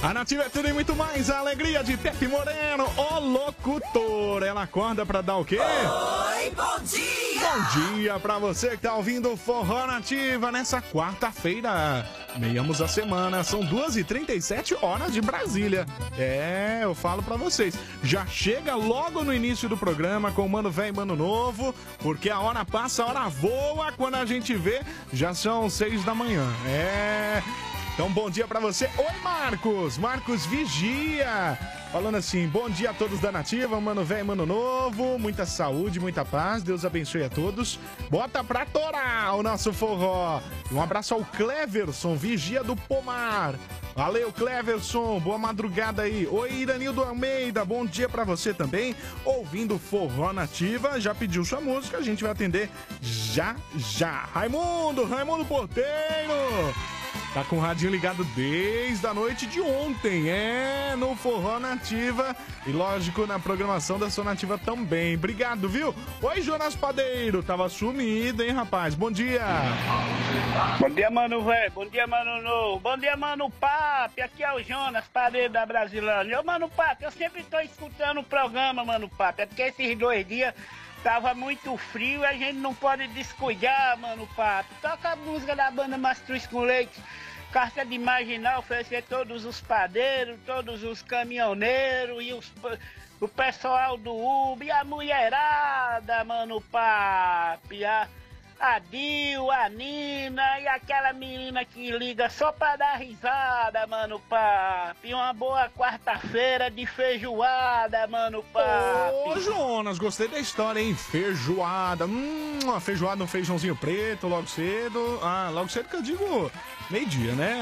A Nativa é tudo e muito mais, a alegria de Pepe Moreno, o locutor. Ela acorda pra dar o quê? Oi, bom dia! Bom dia pra você que tá ouvindo o Forró Nativa nessa quarta-feira. Meiamos a semana, são 2h37 horas de Brasília. É, eu falo pra vocês, já chega logo no início do programa com o Mano Velho e Mano Novo, porque a hora passa, a hora voa, quando a gente vê, já são 6 da manhã. Então, bom dia pra você. Oi, Marcos! Marcos Vigia! Falando assim, bom dia a todos da Nativa, Mano Velho, Mano Novo. Muita saúde, muita paz. Deus abençoe a todos. Bota pra torar o nosso forró. Um abraço ao Cleverson, Vigia do Pomar. Valeu, Cleverson. Boa madrugada aí. Oi, Iranildo Almeida. Bom dia pra você também. Ouvindo Forró Nativa. Já pediu sua música, a gente vai atender já. Raimundo Porteiro. Tá com o radinho ligado desde a noite de ontem, no Forró Nativa e, lógico, na programação da Sua Nativa também. Obrigado, viu? Oi, Jonas Padeiro, tava sumido, hein, rapaz? Bom dia! Bom dia, Mano Velho, bom dia, Mano Novo, bom dia, Mano Papi, aqui é o Jonas Padeiro da Brasilândia. Ô, Mano Papi, eu sempre tô escutando o programa, Mano Papi, é porque esses 2 dias tava muito frio e a gente não pode descuidar, Mano Papi. Toca a música da banda Mastruz com Leite, Carta de Marginal, oferecer todos os padeiros, todos os caminhoneiros e o pessoal do Uber e a mulherada, Mano Papi. A Dil, a Nina e aquela menina que liga só pra dar risada, Mano Papi. Uma boa quarta-feira de feijoada, Mano Papi. Ô, Jonas, gostei da história, hein? Feijoada. Uma feijoada, um feijãozinho preto logo cedo. Logo cedo que eu digo meio-dia, né?